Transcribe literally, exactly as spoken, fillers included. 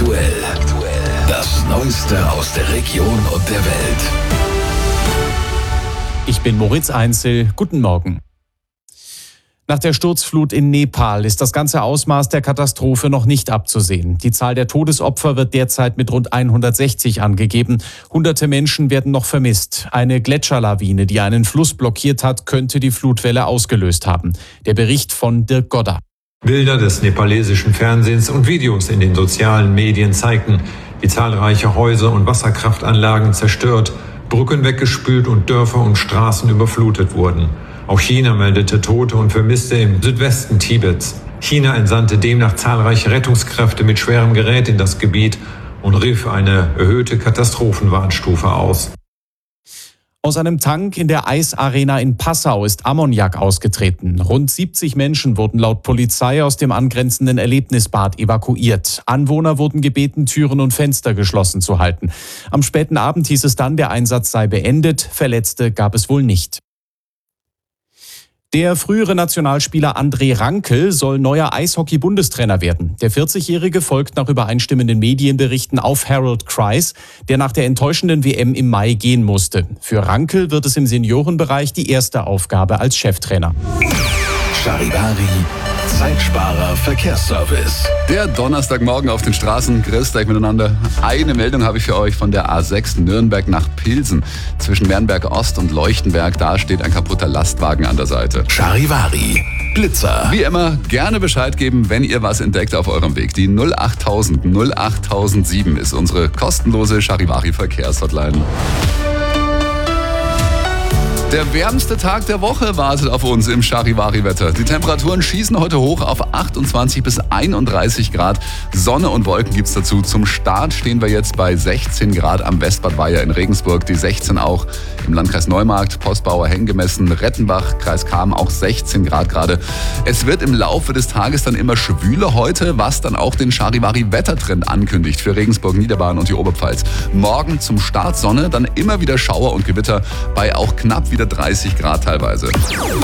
Aktuell. Das Neueste aus der Region und der Welt. Ich bin Moritz Einzel. Guten Morgen. Nach der Sturzflut in Nepal ist das ganze Ausmaß der Katastrophe noch nicht abzusehen. Die Zahl der Todesopfer wird derzeit mit rund hundertsechzig angegeben. Hunderte Menschen werden noch vermisst. Eine Gletscherlawine, die einen Fluss blockiert hat, könnte die Flutwelle ausgelöst haben. Der Bericht von Dirk Godder. Bilder des nepalesischen Fernsehens und Videos in den sozialen Medien zeigten, wie zahlreiche Häuser und Wasserkraftanlagen zerstört, Brücken weggespült und Dörfer und Straßen überflutet wurden. Auch China meldete Tote und Vermisste im Südwesten Tibets. China entsandte demnach zahlreiche Rettungskräfte mit schwerem Gerät in das Gebiet und rief eine erhöhte Katastrophenwarnstufe aus. Aus einem Tank in der Eisarena in Passau ist Ammoniak ausgetreten. Rund siebzig Menschen wurden laut Polizei aus dem angrenzenden Erlebnisbad evakuiert. Anwohner wurden gebeten, Türen und Fenster geschlossen zu halten. Am späten Abend hieß es dann, der Einsatz sei beendet. Verletzte gab es wohl nicht. Der frühere Nationalspieler André Rankel soll neuer Eishockey-Bundestrainer werden. Der vierzigjährige folgt nach übereinstimmenden Medienberichten auf Harold Kreis, der nach der enttäuschenden W M im Mai gehen musste. Für Rankel wird es im Seniorenbereich die erste Aufgabe als Cheftrainer. Charivari, Zeitsparer Verkehrsservice. Der Donnerstagmorgen auf den Straßen. Grüßt euch miteinander. Eine Meldung habe ich für euch von der A sechs Nürnberg nach Pilsen. Zwischen Mernberg Ost und Leuchtenberg, da steht ein kaputter Lastwagen an der Seite. Charivari, Blitzer. Wie immer, gerne Bescheid geben, wenn ihr was entdeckt auf eurem Weg. Die null achttausend null achttausendsieben ist unsere kostenlose Charivari Verkehrshotline. Der wärmste Tag der Woche wartet auf uns im Charivari-Wetter. Die Temperaturen schießen heute hoch auf achtundzwanzig bis einunddreißig Grad. Sonne und Wolken gibt's dazu. Zum Start stehen wir jetzt bei sechzehn Grad am Westbad Weiher in Regensburg. Die sechzehn auch im Landkreis Neumarkt, Postbauer Henn gemessen, Rettenbach, Kreis Cham auch sechzehn Grad gerade. Es wird im Laufe des Tages dann immer schwüler heute, was dann auch den Charivari-Wettertrend ankündigt für Regensburg, Niederbayern und die Oberpfalz. Morgen zum Start Sonne, dann immer wieder Schauer und Gewitter bei auch knapp wieder dreißig Grad teilweise.